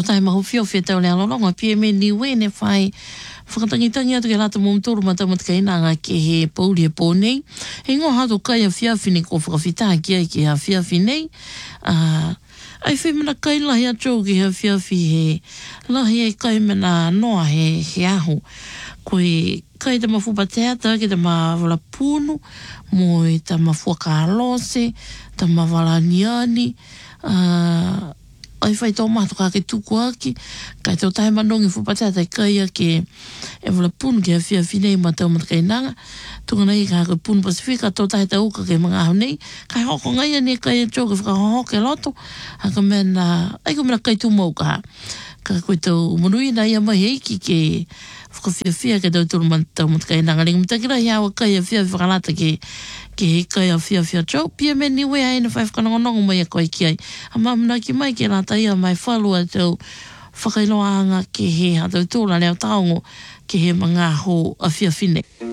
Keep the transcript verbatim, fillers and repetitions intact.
tai mahu fio fio tau lea lolonga pia me ni wene whai whakatangitangi atu ke lata mōmtoro ma tamat kainanga ke he pauri e pōnei. He ngō hato kai a whiawhine ko whakawhita ki ai ke ha whiawhinei. Uh, ai whi mana kai lahi atou ke ha whiawhi he lahi e kai mana noa he, he aho. Koe kai ta mawhupa teata ke ta mawala punu mo e ta mawhuaka alose, ta mawala niani. Uh, ai whai tō mātu kā ke tuku aki, kai tō tae manongi whupata tai kai a ke e wala punu ke a whia whinei ma tau mata kai nanga, tunga nei ka koe punu Pasifika, tō tae ta uka ke mga ahu nei, kai hoko ngai ane kai a tō ke whakahoho ke loto, haka mena, ai ko mena kai tūmau ka, ka koe tau umanui na ia mai eiki ke whakawhiawhia ke tau tūru ma tau mata kai nanga, ringa mutakira hiawa kai a whia whakalata ke ke he kai a whia whia tau, pia me niwe aina whai whakanongonongo mai a koe ki ai. A mamuna ki mai ke rata ia mai whalua tau whakailoanga ke he ha tau tōla leo taongo ke he mga ho a whia whine.